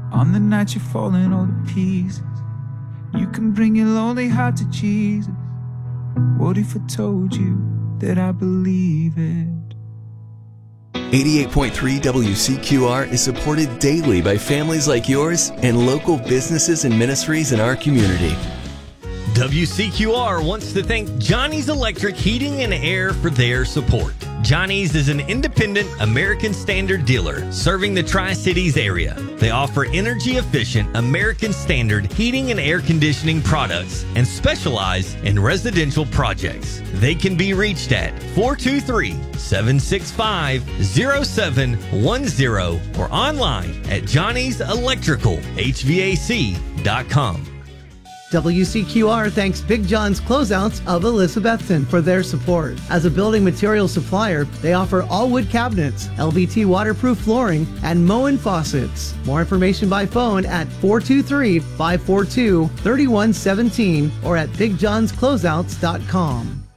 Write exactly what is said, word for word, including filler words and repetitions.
On the night you're falling all to pieces, you can bring your lonely heart to Jesus. What if I told you that I believe it? eighty-eight point three W C Q R is supported daily by families like yours and local businesses and ministries in our community. W C Q R wants to thank Johnny's Electric Heating and Air for their support. Johnny's is an independent American Standard dealer serving the Tri-Cities area. They offer energy-efficient American Standard heating and air conditioning products and specialize in residential projects. They can be reached at four two three, seven six five, zero seven one zero or online at johnny's electrical h v a c dot com. W C Q R thanks Big John's Closeouts of Elizabethton for their support. As a building materials supplier, they offer all wood cabinets, L V T waterproof flooring, and Moen faucets. More information by phone at four two three, five four two, three one one seven or at big johns closeouts dot com.